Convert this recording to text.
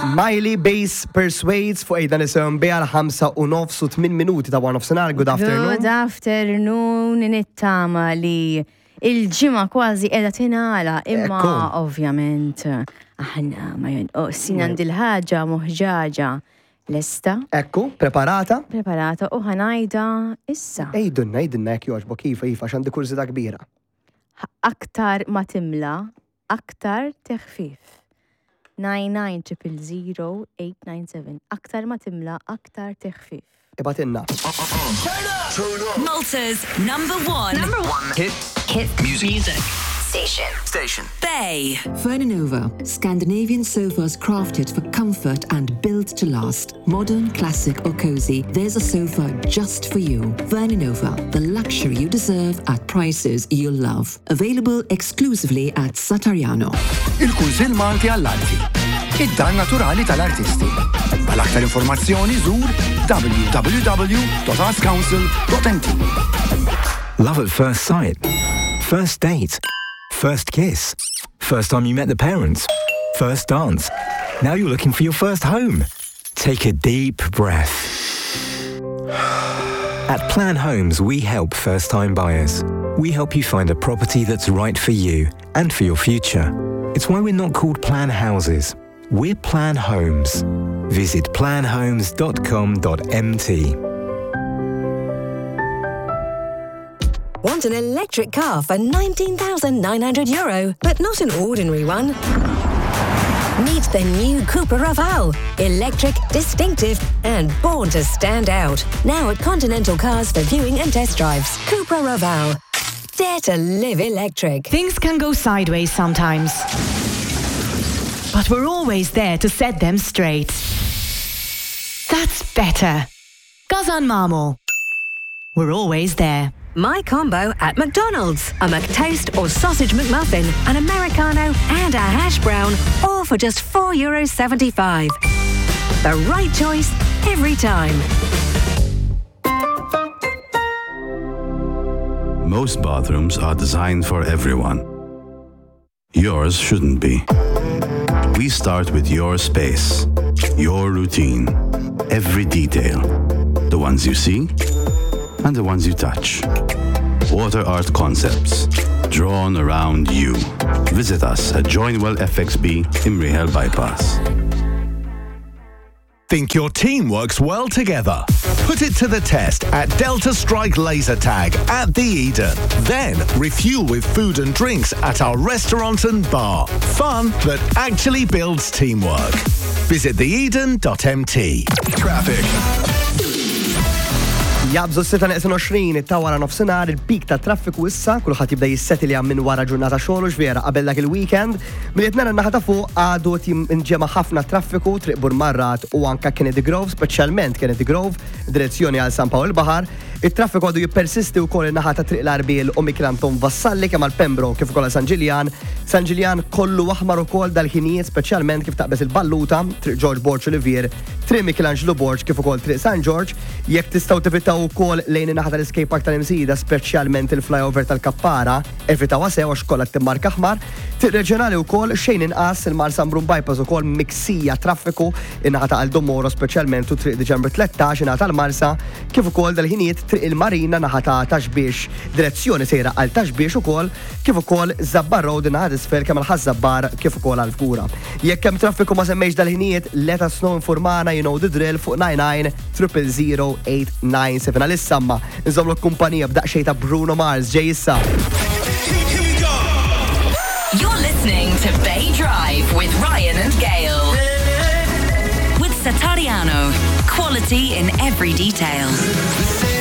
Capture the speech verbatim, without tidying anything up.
Miley Bass Persuades fuq ejda nisim bija l-ħamsa u nofs u tmien minuti ta' one of senar. Good afternoon. Good afternoon, nittama li il-ġimma kważi edha tinala, imma ovvjament aħna ma jonqosina għandi l-ħaġa muħġaġa. Lesta? Ekku, preparata? Preparata u ħanajda issa. Ejdunna, ejdunna jek joġbo kif, kif, għax għandi kurzita kbira. Aktar ma timla, aktar teħfif. nine nine zero zero zero eight nine seven. Aktar ma timla, aktar teħfif. Ibatinna. Malta's number one. Number one. Hit. Hit. Music. Music. Station. Station. Bay. Fernanova, Scandinavian sofas crafted for comfort and built to last. Modern, classic or cozy, there's a sofa just for you. Fernanova, the luxury you deserve at prices you'll love. Available exclusively at Satariano. Il-Kunsill Malti għall-Arti. Id-dar naturali tal-artisti. Għal-aktar informazzjoni żur w w w dot arts council dot m t. Love at first sight. First date. First kiss. First time you met the parents. First dance. Now you're looking for your first home. Take a deep breath. At Plan Homes, we help first-time buyers. We help you find a property that's right for you and for your future. It's why we're not called Plan Houses. We're Plan Homes. Visit plan homes dot com dot m t. Want an electric car for nineteen thousand nine hundred euro, but not an ordinary one? Meet the new Cupra Raval. Electric, distinctive, and born to stand out. Now at Continental Cars for viewing and test drives. Cupra Raval. Dare to live electric. Things can go sideways sometimes, but we're always there to set them straight. That's better. Gazan Marmor. We're always there. My combo at McDonald's. A McToast or sausage McMuffin, an Americano and a hash brown, all for just four euros seventy-five. The right choice every time. Most bathrooms are designed for everyone. Yours shouldn't be. We start with your space, your routine, every detail. The ones you see and the ones you touch. Water Art Concepts, drawn around you. Visit us at Joinwell F X B Imrihel Bypass. Think your team works well together? Put it to the test at Delta Strike Laser Tag at The Eden. Then refuel with food and drinks at our restaurant and bar. Fun that actually builds teamwork. Visit the eden dot m t. Traffic. Jabżu s-sita neqsin twenty it-tawara nofsinhar il-pik ta' traffiku issa, kulħadd jibda jissettili hemm minn wara ġurnata xogħol u x'vera qabel dak il-weekend. Milli qed nara n-naħa ta' fuq għadu inġema ħafna traffiku triq Burmarrat u anke Kennedy Grove, speċjalment Kennedy Grove, direzzjoni għal San Pawl il-Baħar. Il-traffiku għadu jippersisti wkoll in-naħa ta' triq l-Arbil u Mikranton Vassalli kemm għal Pembroke kif ukoll San Ġiljan. San Ġiljan kollu aħmar ukoll dal-ħinijiet, speċjalment kif taqbes il-Balluta, triq George Borch Olivier, triq Michelangelo Borch kif ukoll triq San George. Jekk tistgħu tivitaw ukoll lejn in-naħa tal-Escape Park tal-Imsida, speċjalment il-flyover tal-Kappara, evitaw sew għax kollha timmarka aħmar. Triq reġjonali wkoll xejn inqas il-Mar Sambrun bypass ukoll miksija traffiku in-naħa ta' Aldomoro, speċjalment u triq Diċembru tlettax in-naħa tal-Marsa, kif ukoll dal-ħinijiet triq il-Marina naħa ta' Taxbiex, direzzjoni sejra għal Taxbiex ukoll, kif ukoll Zabbar Road in-naħa isfel kemm għal-Ħażabbar kif ukoll għall-Fkura. Jekk hemm traffiku ma semmejx dal-ħinijiet, let us know informana, you know the drill fuq nine nine zero zero zero eight nine seven. Għal-issamma, nżomlu kumpanija b'daqxej ta' Bruno Mars ġej issa. You're listening to Bay Drive with Ryan and Gail. With Satariano, quality in every detail.